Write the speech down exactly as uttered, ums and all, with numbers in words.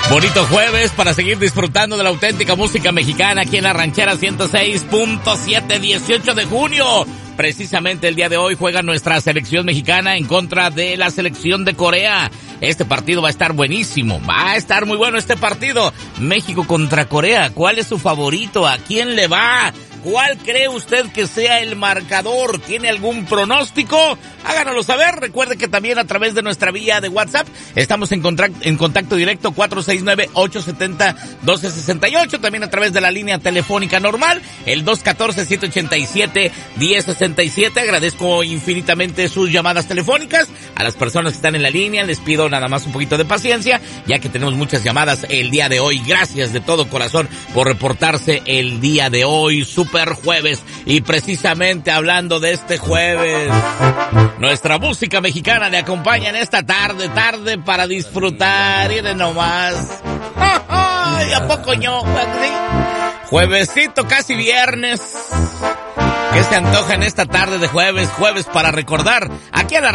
Bonito jueves para seguir disfrutando de la auténtica música mexicana aquí en la Ranchera ciento seis punto siete, dieciocho de junio. Precisamente el día de hoy juega nuestra selección mexicana en contra de la selección de Corea. Este partido va a estar buenísimo, va a estar muy bueno este partido. México contra Corea, ¿cuál es su favorito? ¿A quién le va? ¿Cuál cree usted que sea el marcador? ¿Tiene algún pronóstico? Háganoslo saber. Recuerde que también a través de nuestra vía de WhatsApp estamos en contacto, en contacto directo cuatro seis nueve, ocho siete cero, uno dos seis ocho. También a través de la línea telefónica normal, el dos uno cuatro, siete ocho siete, uno cero seis siete. Agradezco infinitamente sus llamadas telefónicas. A las personas que están en la línea les pido nada más un poquito de paciencia, ya que tenemos muchas llamadas el día de hoy. Gracias de todo corazón por reportarse el día de hoy. Super jueves, y precisamente hablando de este jueves, nuestra música mexicana le acompaña en esta tarde, tarde para disfrutar. Miren nomás. ¡Ay, a poco yo! Juevesito, casi viernes. ¿Qué se antoja en esta tarde de jueves? Jueves para recordar aquí a la